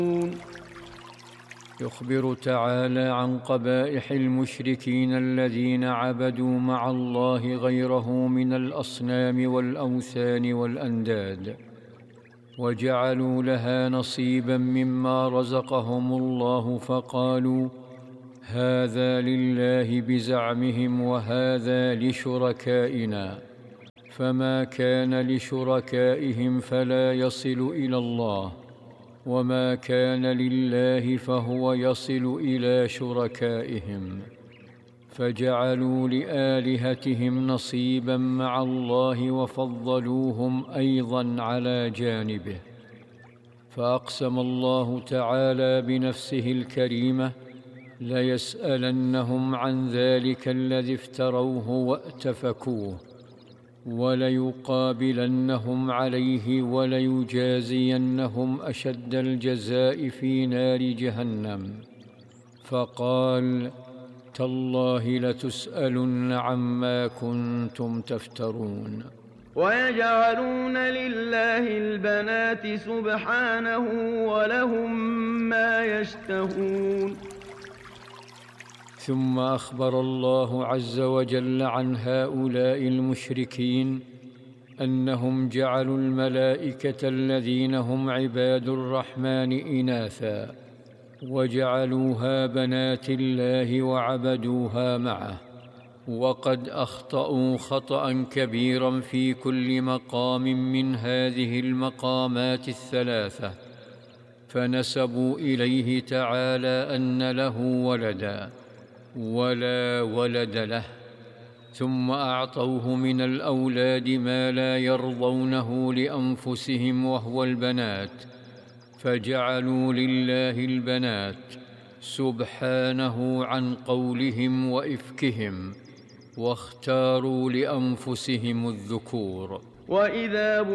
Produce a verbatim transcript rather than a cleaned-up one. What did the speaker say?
يخبر تعالى عن قبائح المشركين الذين عبدوا مع الله غيره من الأصنام والأوثان والأنداد، وجعلوا لها نصيبا مما رزقهم الله، فقالوا هذا لله بزعمهم وهذا لشركائنا، فما كان لشركائهم فلا يصل إلى الله، وما كان لله فهو يصل إلى شركائهم، فجعلوا لآلهتهم نصيبا مع الله وفضلوهم أيضا على جانبه. فأقسم الله تعالى بنفسه الكريمة ليسألنهم عن ذلك الذي افتروه واتفكوه، وليقابلنهم عليه وليجازينهم أشد الجزاء في نار جهنم. فقال تالله لتسألن عما كنتم تفترون. ويجعلون لله البنات سبحانه ولهم ما يشتهون. ثم أخبر الله عز وجل عن هؤلاء المشركين أنهم جعلوا الملائكة الذين هم عباد الرحمن إناثا، وجعلوها بنات الله وعبدوها معه، وقد أخطأوا خطأ كبيرا في كل مقام من هذه المقامات الثلاثة، فنسبوا إليه تعالى أن له ولدا ولا ولد له، ثم أعطوه من الأولاد ما لا يرضونه لأنفسهم وهو البنات، فجعلوا لله البنات سبحانه عن قولهم وإفكهم، واختاروا لأنفسهم الذكور. وإذا